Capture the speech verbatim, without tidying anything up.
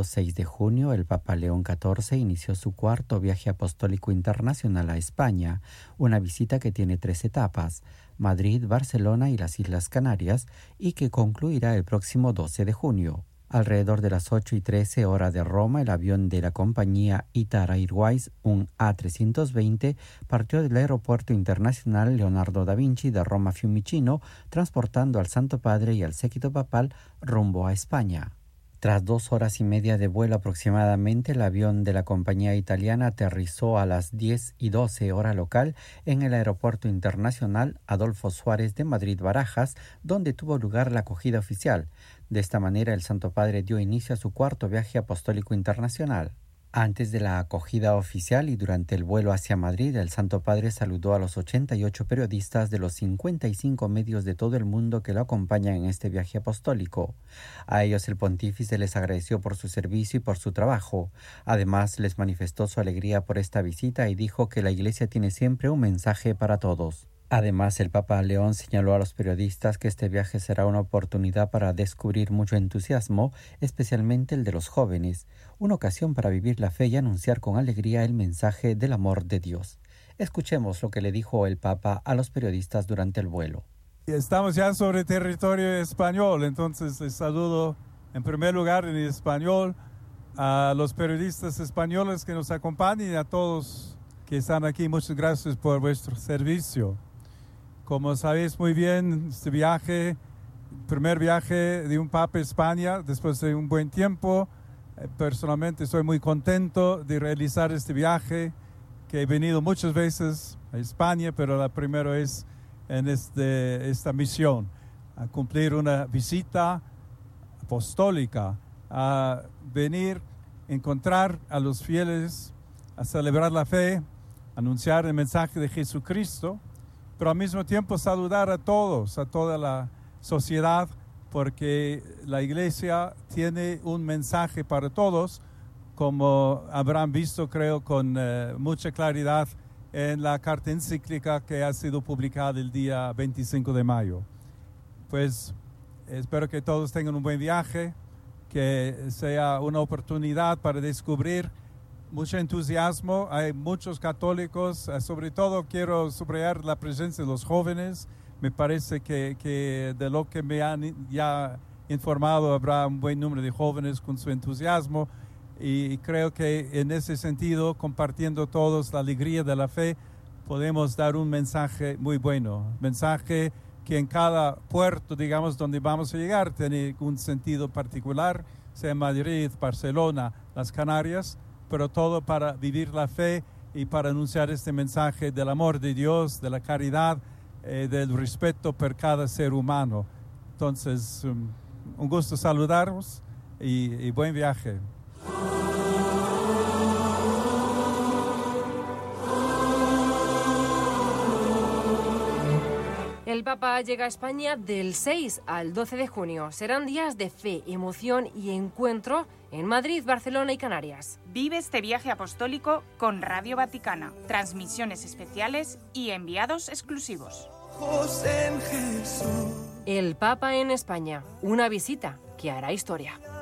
seis de junio, el Papa León catorce inició su cuarto viaje apostólico internacional a España, una visita que tiene tres etapas: Madrid, Barcelona y las Islas Canarias, y que concluirá el próximo doce de junio. Alrededor de las ocho y trece hora de Roma, el avión de la compañía Itar Airways, un A trescientos veinte, partió del Aeropuerto Internacional Leonardo da Vinci de Roma Fiumicino, transportando al Santo Padre y al séquito papal rumbo a España. Tras dos horas y media de vuelo aproximadamente, el avión de la compañía italiana aterrizó a las diez y doce hora local en el Aeropuerto Internacional Adolfo Suárez de Madrid-Barajas, donde tuvo lugar la acogida oficial. De esta manera, el Santo Padre dio inicio a su cuarto viaje apostólico internacional. Antes de la acogida oficial y durante el vuelo hacia Madrid, el Santo Padre saludó a los ochenta y ocho periodistas de los cincuenta y cinco medios de todo el mundo que lo acompañan en este viaje apostólico. A ellos el pontífice les agradeció por su servicio y por su trabajo. Además, les manifestó su alegría por esta visita y dijo que la Iglesia tiene siempre un mensaje para todos. Además, el Papa León señaló a los periodistas que este viaje será una oportunidad para descubrir mucho entusiasmo, especialmente el de los jóvenes, una ocasión para vivir la fe y anunciar con alegría el mensaje del amor de Dios. Escuchemos lo que le dijo el Papa a los periodistas durante el vuelo. Estamos ya sobre territorio español, entonces les saludo en primer lugar en español a los periodistas españoles que nos acompañan y a todos que están aquí. Muchas gracias por vuestro servicio. Como sabéis muy bien, este viaje, primer viaje de un Papa a España después de un buen tiempo. Personalmente estoy muy contento de realizar este viaje, que he venido muchas veces a España, pero la primera es en este, esta misión, a cumplir una visita apostólica, a venir, encontrar a los fieles, a celebrar la fe, anunciar el mensaje de Jesucristo, pero al mismo tiempo saludar a todos, a toda la sociedad, porque la Iglesia tiene un mensaje para todos, como habrán visto, creo, con eh, mucha claridad en la carta encíclica que ha sido publicada el día veinticinco de mayo. Pues espero que todos tengan un buen viaje, que sea una oportunidad para descubrir mucho entusiasmo. Hay muchos católicos, sobre todo quiero subrayar la presencia de los jóvenes. Me parece que, que de lo que me han ya informado habrá un buen número de jóvenes con su entusiasmo, y creo que en ese sentido, compartiendo todos la alegría de la fe, podemos dar un mensaje muy bueno, mensaje que en cada puerto, digamos, donde vamos a llegar, tiene un sentido particular, sea Madrid, Barcelona, las Canarias, pero todo para vivir la fe y para anunciar este mensaje del amor de Dios, de la caridad, eh, del respeto por cada ser humano. Entonces, um, un gusto saludaros y, y buen viaje. El Papa llega a España del seis al doce de junio. Serán días de fe, emoción y encuentro en Madrid, Barcelona y Canarias. Vive este viaje apostólico con Radio Vaticana, transmisiones especiales y enviados exclusivos. El Papa en España, una visita que hará historia.